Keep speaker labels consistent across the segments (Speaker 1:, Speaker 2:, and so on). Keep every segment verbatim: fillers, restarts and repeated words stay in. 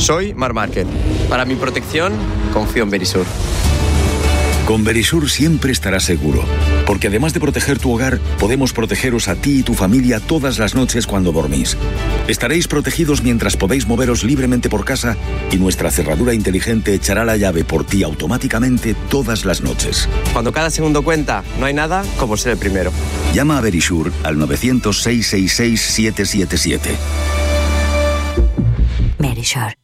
Speaker 1: Soy Marc Márquez. Para mi protección, confío en Verisur.
Speaker 2: Con Verisur siempre estarás seguro, porque además de proteger tu hogar, podemos protegeros a ti y tu familia todas las noches cuando dormís. Estaréis protegidos mientras podéis moveros libremente por casa y nuestra cerradura inteligente echará la llave por ti automáticamente todas las noches.
Speaker 1: Cuando cada segundo cuenta, no hay nada como ser el primero.
Speaker 2: Llama a Verisur al nueve cero cero, seis seis seis, siete siete siete.
Speaker 3: Verisur.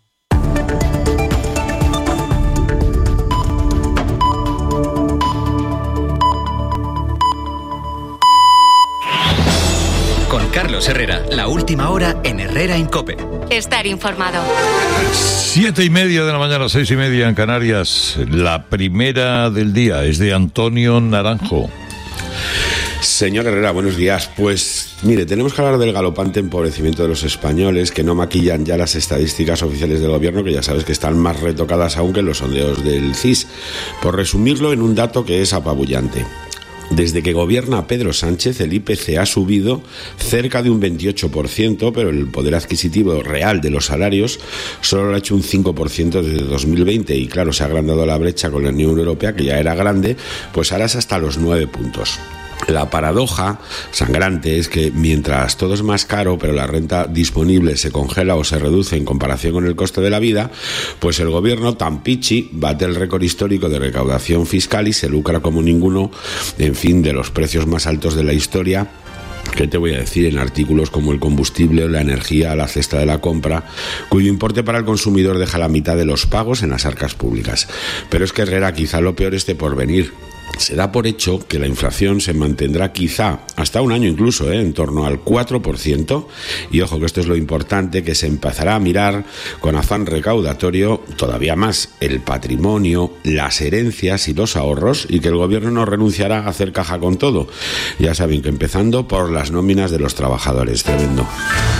Speaker 4: Con Carlos Herrera, la última hora en Herrera en COPE.
Speaker 3: Estar informado.
Speaker 5: Siete y media de la mañana, seis y media en Canarias. La primera del día es de Antonio Naranjo.
Speaker 6: Señor Herrera, buenos días. Pues mire, tenemos que hablar del galopante empobrecimiento de los españoles, que no maquillan ya las estadísticas oficiales del gobierno, que ya sabes que están más retocadas aún que los sondeos del C I S. Por resumirlo en un dato que es apabullante. Desde que gobierna Pedro Sánchez, el I P C ha subido cerca de un veintiocho por ciento, pero el poder adquisitivo real de los salarios solo lo ha hecho un cinco por ciento desde dos mil veinte. Y claro, se ha agrandado la brecha con la Unión Europea, que ya era grande, pues ahora es hasta los nueve puntos. La paradoja sangrante es que mientras todo es más caro, pero la renta disponible se congela o se reduce en comparación con el coste de la vida, pues el gobierno tan pichi bate el récord histórico de recaudación fiscal y se lucra como ninguno, en fin, de los precios más altos de la historia. ¿Qué te voy a decir? En artículos como el combustible o la energía, la cesta de la compra, cuyo importe para el consumidor deja la mitad de los pagos en las arcas públicas. Pero es que, Herrera, quizá lo peor esté por venir. Se da por hecho que la inflación se mantendrá quizá hasta un año incluso, ¿eh? en torno al cuatro por ciento, y ojo que esto es lo importante, que se empezará a mirar con afán recaudatorio todavía más el patrimonio, las herencias y los ahorros, y que el gobierno no renunciará a hacer caja con todo. Ya saben que empezando por las nóminas de los trabajadores. Tremendo.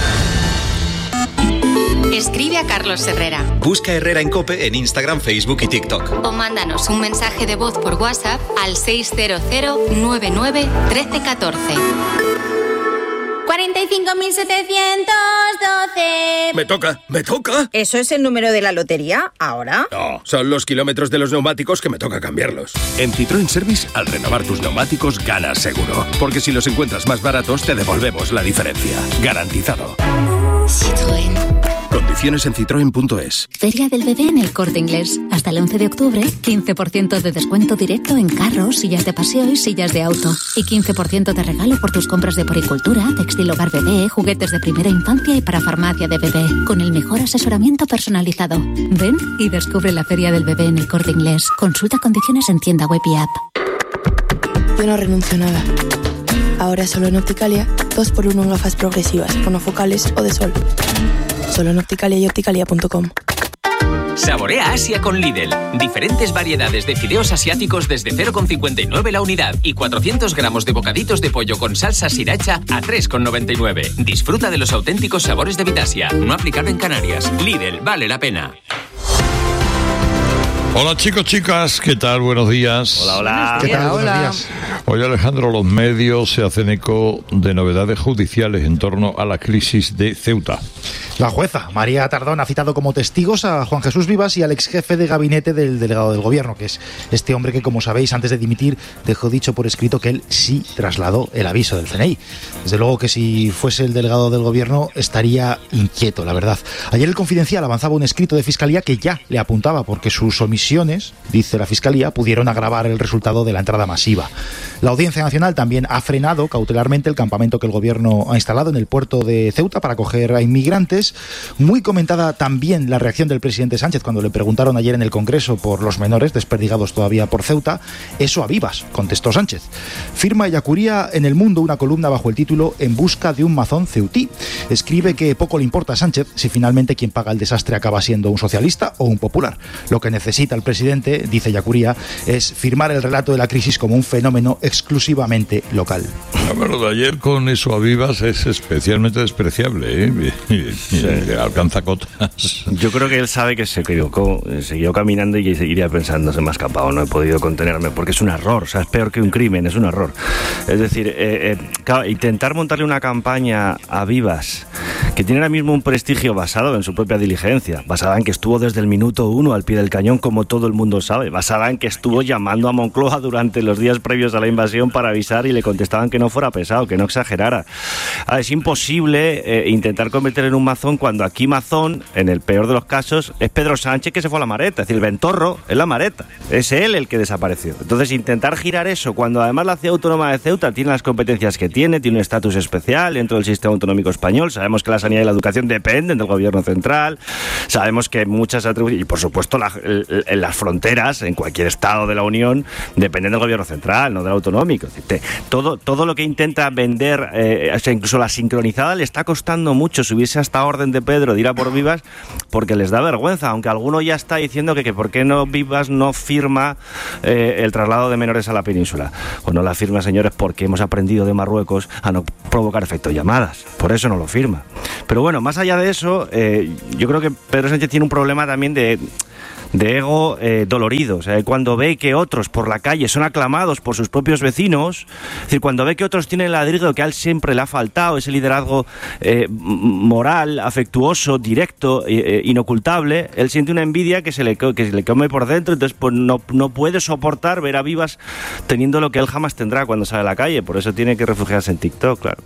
Speaker 3: Escribe a Carlos Herrera.
Speaker 4: Busca Herrera en COPE en Instagram, Facebook y TikTok.
Speaker 3: O mándanos un mensaje de voz por WhatsApp al seis cero cero, nueve nueve, uno tres uno cuatro.
Speaker 7: cuarenta y cinco mil setecientos doce.
Speaker 8: Me toca, me toca.
Speaker 7: ¿Eso es el número de la lotería ahora?
Speaker 8: No, son los kilómetros de los neumáticos que me toca cambiarlos. En Citroën Service, al renovar tus neumáticos, ganas seguro. Porque si los encuentras más baratos, te devolvemos la diferencia. Garantizado.
Speaker 3: Citroën.
Speaker 8: Condiciones en citroen punto es.
Speaker 9: Feria del Bebé en El Corte Inglés. Hasta el once de octubre, quince por ciento de descuento directo en carros, sillas de paseo y sillas de auto. Y quince por ciento de regalo por tus compras de poricultura, textil hogar bebé, juguetes de primera infancia y para farmacia de bebé. Con el mejor asesoramiento personalizado. Ven y descubre la Feria del Bebé en El Corte Inglés. Consulta condiciones en tienda web y app.
Speaker 10: Yo no renuncio a nada. Ahora solo en Opticalia, dos por uno en gafas progresivas, monofocales o de sol. Solo en Opticalia y opticalia punto com.
Speaker 11: Saborea Asia con Lidl. Diferentes variedades de fideos asiáticos desde cero coma cincuenta y nueve la unidad y cuatrocientos gramos de bocaditos de pollo con salsa sriracha a tres coma noventa y nueve. Disfruta de los auténticos sabores de Vitasia. No aplicado en Canarias. Lidl, vale la pena.
Speaker 5: Hola chicos, chicas, ¿qué tal? Buenos días.
Speaker 12: Hola, hola.
Speaker 13: ¿Qué tal? Buenos días.
Speaker 5: Hoy, Alejandro, los medios se hacen eco de novedades judiciales en torno a la crisis de Ceuta.
Speaker 13: La jueza María Tardón ha citado como testigos a Juan Jesús Vivas y al ex jefe de gabinete del delegado del gobierno, que es este hombre que, como sabéis, antes de dimitir dejó dicho por escrito que él sí trasladó el aviso del C N I. Desde luego que si fuese el delegado del gobierno estaría inquieto, la verdad. Ayer el Confidencial avanzaba un escrito de Fiscalía que ya le apuntaba porque sus omisiones, dice la Fiscalía, pudieron agravar el resultado de la entrada masiva. La Audiencia Nacional también ha frenado cautelarmente el campamento que el gobierno ha instalado en el puerto de Ceuta para acoger a inmigrantes. Muy comentada también la reacción del presidente Sánchez cuando le preguntaron ayer en el Congreso por los menores desperdigados todavía por Ceuta. Eso a vivas, contestó Sánchez. Firma Ellacuría en El Mundo una columna bajo el título En busca de un mazón ceutí. Escribe que poco le importa a Sánchez si finalmente quien paga el desastre acaba siendo un socialista o un popular. Lo que necesita el presidente, dice Ellacuría, es firmar el relato de la crisis como un fenómeno exclusivamente local.
Speaker 5: Bueno, lo de ayer con eso a vivas es especialmente despreciable, ¿eh? Sí. Alcanza cotas.
Speaker 12: Yo creo que él sabe que se equivocó, siguió caminando y seguiría pensando, se me ha escapado, no he podido contenerme, porque es un error, o sea, es peor que un crimen, es un error. Es decir, eh, eh, claro, intentar montarle una campaña a vivas que tiene ahora mismo un prestigio basado en su propia diligencia, basada en que estuvo desde el minuto uno al pie del cañón, como todo el mundo sabe, basada en que estuvo llamando a Moncloa durante los días previos a la invasión para avisar y le contestaban que no fuera pesado, que no exagerara. Ah, es imposible eh, intentar convertir en un mazón cuando aquí mazón, en el peor de los casos, es Pedro Sánchez, que se fue a la mareta. Es decir, el ventorro es la mareta, es él el que desapareció. Entonces, intentar girar eso cuando además la ciudad autónoma de Ceuta tiene las competencias que tiene, tiene un estatus especial dentro del sistema autonómico español, sabemos que la sanidad y la educación dependen del gobierno central, sabemos que muchas atribuciones, y por supuesto la, el, las fronteras en cualquier estado de la Unión dependen del gobierno central, no del autonómico. Es decir, todo, todo lo que intenta vender, eh, o sea, incluso la sincronizada, le está costando mucho subirse a esta orden de Pedro de ir a por Vivas, porque les da vergüenza, aunque alguno ya está diciendo que, que por qué no Vivas no firma eh, el traslado de menores a la península. Pues no la firma, señores, porque hemos aprendido de Marruecos a no provocar efecto llamadas, por eso no lo firma. Pero bueno, más allá de eso, eh, yo creo que Pedro Sánchez tiene un problema también de... de ego eh, dolorido, o sea, cuando ve que otros por la calle son aclamados por sus propios vecinos, es decir, cuando ve que otros tienen el ladrillo que a él siempre le ha faltado, ese liderazgo eh, moral, afectuoso, directo, eh, inocultable, él siente una envidia que se le, que se le come por dentro, entonces pues no, no puede soportar ver a Vivas teniendo lo que él jamás tendrá cuando sale a la calle, por eso tiene que refugiarse en TikTok, claro.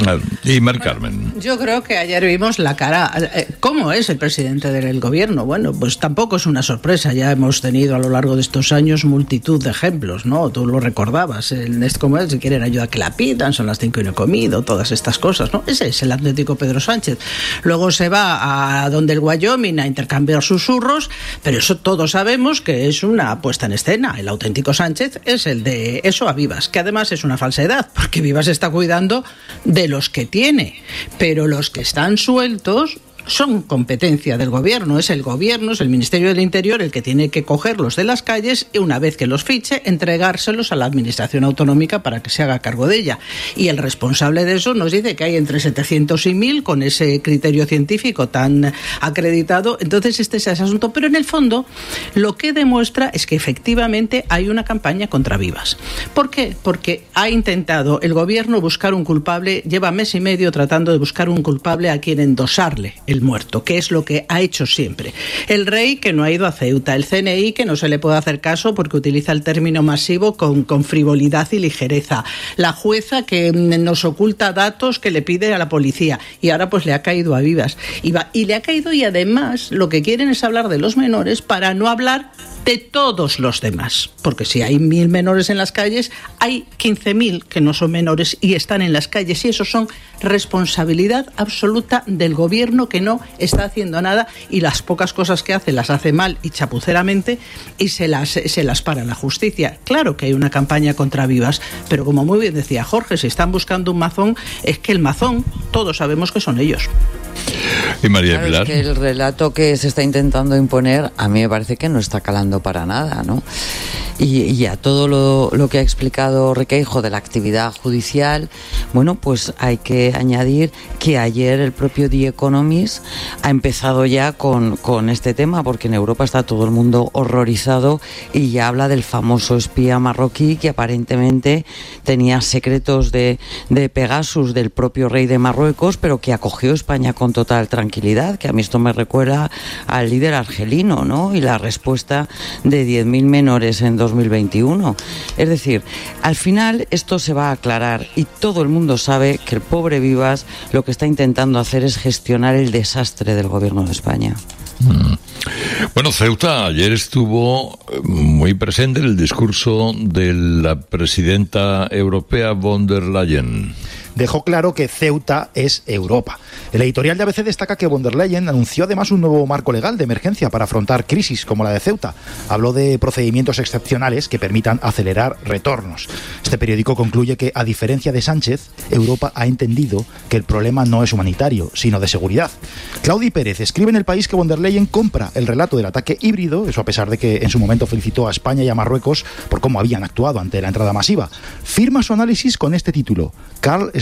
Speaker 5: Y Mar Carmen.
Speaker 14: Yo creo que ayer vimos la cara. ¿Cómo es el presidente del gobierno? Bueno, pues tampoco es una sorpresa. Ya hemos tenido a lo largo de estos años multitud de ejemplos, ¿no? Tú lo recordabas. El Nest como es, si quieren ayuda que la pidan, son las cinco y no he comido, todas estas cosas, ¿no? Ese es el auténtico Pedro Sánchez. Luego se va a donde el Wyoming a intercambiar susurros, pero eso todos sabemos que es una puesta en escena. El auténtico Sánchez es el de eso a Vivas, que además es una falsedad, porque Vivas está cuidando de los que tiene, pero los que están sueltos son competencia del gobierno, es el gobierno, es el Ministerio del Interior el que tiene que cogerlos de las calles y una vez que los fiche, entregárselos a la administración autonómica para que se haga cargo de ella. Y el responsable de eso nos dice que hay entre setecientos y mil con ese criterio científico tan acreditado. Entonces este es ese asunto, pero en el fondo lo que demuestra es que efectivamente hay una campaña contra Vivas. ¿Por qué? Porque ha intentado el gobierno buscar un culpable, lleva mes y medio tratando de buscar un culpable a quien endosarle el muerto, que es lo que ha hecho siempre. El rey que no ha ido a Ceuta, el C N I que no se le puede hacer caso porque utiliza el término masivo con, con frivolidad y ligereza, la jueza que nos oculta datos que le pide a la policía y ahora pues le ha caído a Vivas y, va, y le ha caído y además lo que quieren es hablar de los menores para no hablar de todos los demás, porque si hay mil menores en las calles, hay quince mil que no son menores y están en las calles y eso son responsabilidad absoluta del gobierno que no está haciendo nada y las pocas cosas que hace las hace mal y chapuceramente y se las, se las para la justicia. Claro que hay una campaña contra Vivas, pero como muy bien decía Jorge, si están buscando un mazón, es que el mazón todos sabemos que son ellos.
Speaker 5: Y María
Speaker 15: claro,
Speaker 5: Pilar.
Speaker 15: Es que el relato que se está intentando imponer a mí me parece que no está calando para nada, ¿no? Y, y a todo lo, lo que ha explicado Requeijo de la actividad judicial, bueno, pues hay que añadir que ayer el propio The Economist ha empezado ya con, con este tema, porque en Europa está todo el mundo horrorizado y ya habla del famoso espía marroquí que aparentemente tenía secretos de, de Pegasus del propio rey de Marruecos, pero que acogió España con total tranquilidad, que a mí esto me recuerda al líder argelino, ¿no? Y la respuesta de diez mil menores en dos mil veintiuno. Es decir, al final esto se va a aclarar y todo el mundo sabe que el pobre Vivas lo que está intentando hacer es gestionar el desastre del gobierno de España.
Speaker 5: Mm. Bueno, Ceuta ayer estuvo muy presente en el discurso de la presidenta europea von der Leyen.
Speaker 13: Dejó claro que Ceuta es Europa. El editorial de A B C destaca que von der Leyen anunció además un nuevo marco legal de emergencia para afrontar crisis como la de Ceuta. Habló de procedimientos excepcionales que permitan acelerar retornos. Este periódico concluye que, a diferencia de Sánchez, Europa ha entendido que el problema no es humanitario, sino de seguridad. Claudi Pérez escribe en El País que von der Leyen compra el relato del ataque híbrido, eso a pesar de que en su momento felicitó a España y a Marruecos por cómo habían actuado ante la entrada masiva. Firma su análisis con este título: Carl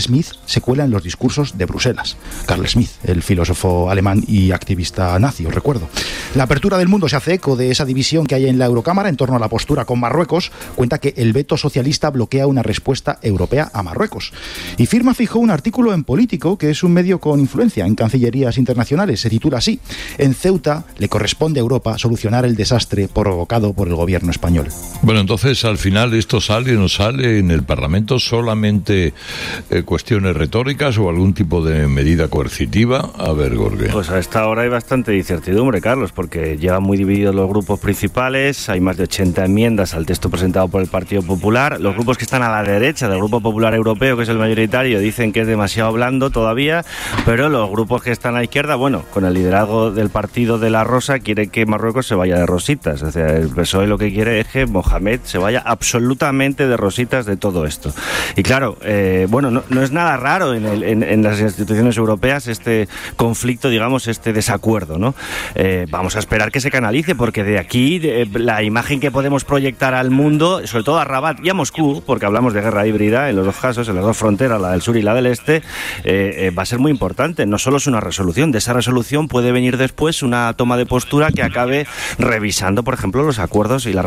Speaker 13: Smith se cuela en los discursos de Bruselas. Carl Smith, el filósofo alemán y activista nazi, os recuerdo. La apertura del mundo se hace eco de esa división que hay en la Eurocámara en torno a la postura con Marruecos. Cuenta que el veto socialista bloquea una respuesta europea a Marruecos. Y Firma fijó un artículo en Político, que es un medio con influencia en cancillerías internacionales. Se titula así: en Ceuta le corresponde a Europa solucionar el desastre provocado por el gobierno español.
Speaker 5: Bueno, entonces al final esto sale o no sale en el Parlamento, solamente eh, cuestiones retóricas o algún tipo de medida coercitiva. A ver, Gorge.
Speaker 12: Pues a esta hora hay bastante incertidumbre, Carlos, porque llevan muy divididos los grupos principales. Hay más de ochenta enmiendas al texto presentado por el Partido Popular. Los grupos que están a la derecha del Grupo Popular Europeo, que es el mayoritario, dicen que es demasiado blando todavía, pero los grupos que están a la izquierda, bueno, con el liderazgo del Partido de la Rosa, quieren que Marruecos se vaya de rositas. O sea, el P S O E lo que quiere es que Mohamed se vaya absolutamente de rositas de todo esto. Y claro, eh, bueno, no, no es nada raro en, el, en, en las instituciones europeas este conflicto, digamos, este desacuerdo, ¿no? Eh, vamos a esperar que se canalice, porque de aquí de, la imagen que podemos proyectar al mundo, sobre todo a Rabat y a Moscú, porque hablamos de guerra híbrida en los dos casos, en las dos fronteras, la del sur y la del este, eh, eh, va a ser muy importante. No solo es una resolución, de esa resolución puede venir después una toma de postura que acabe revisando, por ejemplo, los acuerdos y las